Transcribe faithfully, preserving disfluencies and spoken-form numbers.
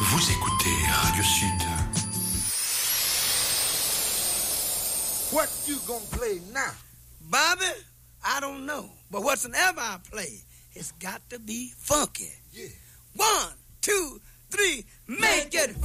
Vous écoutez Radio Sud. What you gonna play now? Bobby, I don't know. But whatsoever I play, it's got to be funky. Yeah. One, two, three, make it